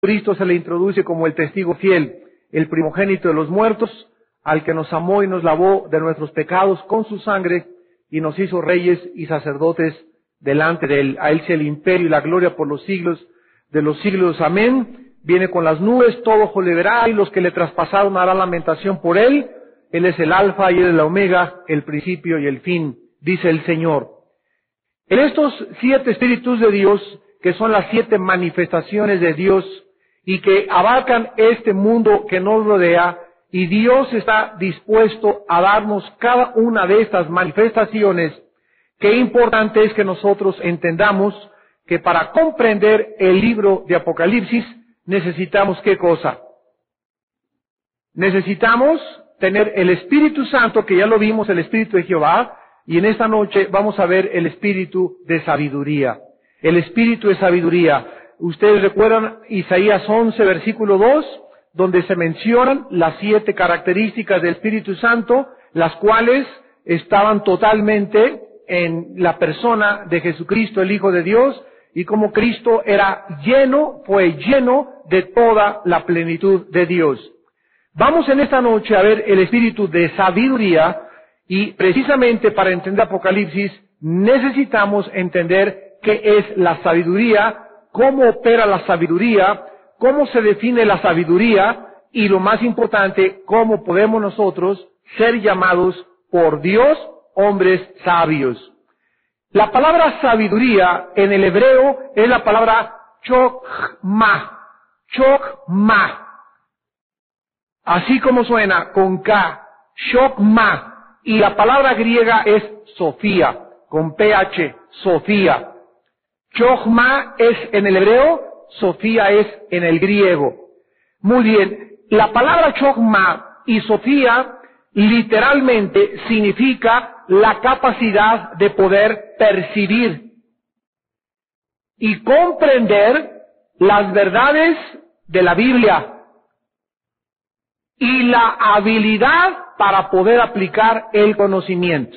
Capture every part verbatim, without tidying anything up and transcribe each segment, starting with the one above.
Cristo se le introduce como el testigo fiel, el primogénito de los muertos, al que nos amó y nos lavó de nuestros pecados con su sangre y nos hizo reyes y sacerdotes delante de él. A él sea el imperio y la gloria por los siglos de los siglos. Amén. Viene con las nubes, todo ojo le verá, y los que le traspasaron harán lamentación por él. Él es el alfa y él es la omega, el principio y el fin, dice el Señor. En estos siete espíritus de Dios, que son las siete manifestaciones de Dios y que abarcan este mundo que nos rodea, y Dios está dispuesto a darnos cada una de estas manifestaciones, qué importante es que nosotros entendamos que para comprender el libro de Apocalipsis necesitamos ¿qué cosa? Necesitamos tener el Espíritu Santo, que ya lo vimos, el Espíritu de Jehová, y en esta noche vamos a ver el Espíritu de sabiduría. El Espíritu de sabiduría. Ustedes recuerdan Isaías once, versículo dos, donde se mencionan las siete características del Espíritu Santo, las cuales estaban totalmente en la persona de Jesucristo, el Hijo de Dios, y como Cristo era lleno, fue lleno de toda la plenitud de Dios. Vamos en esta noche a ver el Espíritu de sabiduría, y precisamente para entender Apocalipsis necesitamos entender qué es la sabiduría, cómo opera la sabiduría, cómo se define la sabiduría, y lo más importante, cómo podemos nosotros ser llamados por Dios hombres sabios. La palabra sabiduría en el hebreo es la palabra chokma, chokma, así como suena, con K, chokma, y la palabra griega es Sofía, con P H, Sofía. Chokma es en el hebreo, Sofía es en el griego. Muy bien, la palabra Chokma y Sofía literalmente significa la capacidad de poder percibir y comprender las verdades de la Biblia y la habilidad para poder aplicar el conocimiento.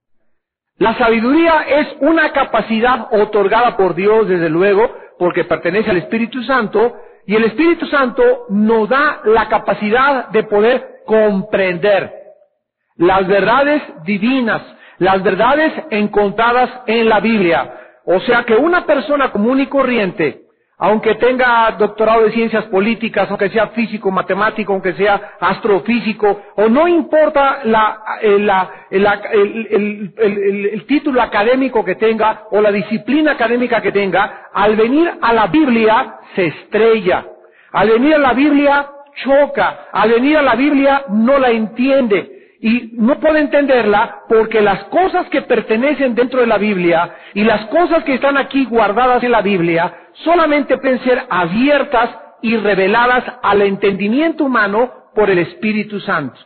La sabiduría es una capacidad otorgada por Dios, desde luego, porque pertenece al Espíritu Santo, y el Espíritu Santo nos da la capacidad de poder comprender las verdades divinas, las verdades encontradas en la Biblia. O sea que una persona común y corriente, aunque tenga doctorado de ciencias políticas, aunque sea físico, matemático, aunque sea astrofísico, o no importa la, la, la, el, el, el, el título académico que tenga o la disciplina académica que tenga, al venir a la Biblia se estrella. Al venir a la Biblia choca. Al venir a la Biblia no la entiende. Y no puede entenderla porque las cosas que pertenecen dentro de la Biblia y las cosas que están aquí guardadas en la Biblia solamente pueden ser abiertas y reveladas al entendimiento humano por el Espíritu Santo.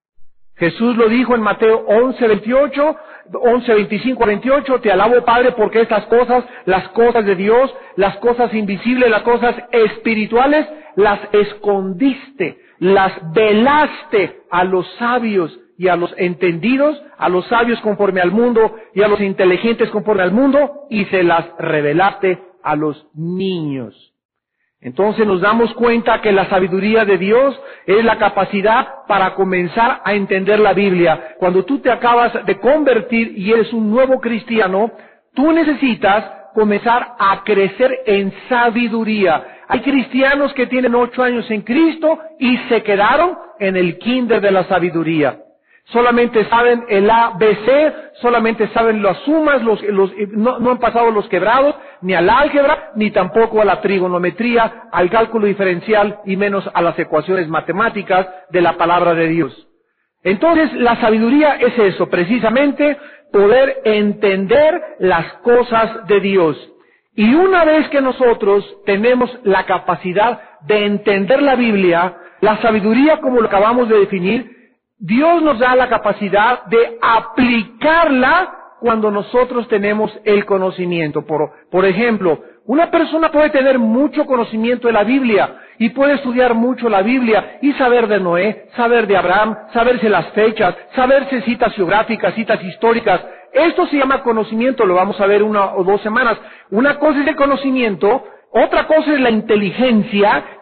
Jesús lo dijo en Mateo once, veintiocho, once, veinticinco a veintiocho, te alabo Padre porque estas cosas, las cosas de Dios, las cosas invisibles, las cosas espirituales, las escondiste, las velaste a los sabios y a los entendidos, a los sabios conforme al mundo y a los inteligentes conforme al mundo, y se las revelaste a los niños. Entonces nos damos cuenta que la sabiduría de Dios es la capacidad para comenzar a entender la Biblia. Cuando tú te acabas de convertir y eres un nuevo cristiano, tú necesitas comenzar a crecer en sabiduría. Hay cristianos que tienen ocho años en Cristo y se quedaron en el kinder de la sabiduría. Solamente saben el A B C, solamente saben las sumas, los, los, no, no han pasado los quebrados, ni al álgebra, ni tampoco a la trigonometría, al cálculo diferencial, y menos a las ecuaciones matemáticas de la palabra de Dios. Entonces, la sabiduría es eso, precisamente, poder entender las cosas de Dios. Y una vez que nosotros tenemos la capacidad de entender la Biblia, la sabiduría, como lo acabamos de definir, Dios nos da la capacidad de aplicarla cuando nosotros tenemos el conocimiento. Por, por ejemplo, una persona puede tener mucho conocimiento de la Biblia y puede estudiar mucho la Biblia y saber de Noé, saber de Abraham, saberse las fechas, saberse citas geográficas, citas históricas. Esto se llama conocimiento, lo vamos a ver una o dos semanas. Una cosa es el conocimiento Otra cosa es la inteligencia,